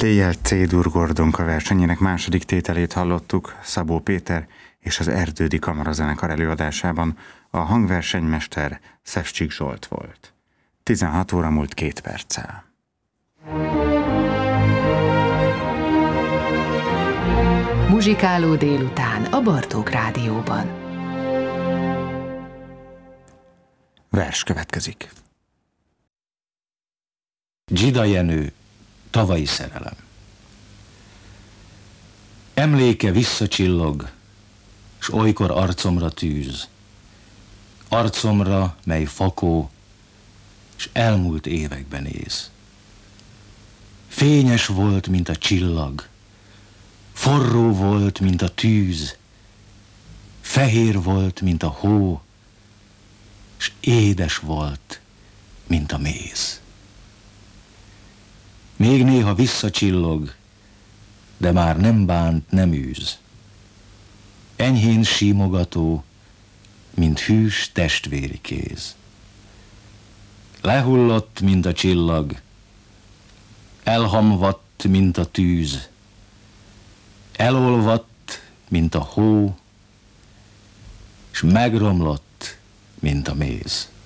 Éjjel C-dur Gordonka versenyének második tételét hallottuk Szabó Péter és az Erdődi Kamarazenekar előadásában. A hangversenymester Szefcsik Zsolt volt. 16 óra múlt 2 perccel. Muzsikáló délután a Bartók Rádióban. Vers következik. Dzsida Jenő, Tavalyi szerelem. Emléke visszacsillog, s olykor arcomra tűz. Arcomra, mely fakó, s elmúlt években néz. Fényes volt, mint a csillag, forró volt, mint a tűz, fehér volt, mint a hó, s édes volt, mint a méz. Még néha visszacsillog, de már nem bánt, nem űz. Enyhén símogató, mint hűs testvéri kéz. Lehullott, mint a csillag, elhamvadt, mint a tűz, elolvadt, mint a hó, s megromlott, mint a méz.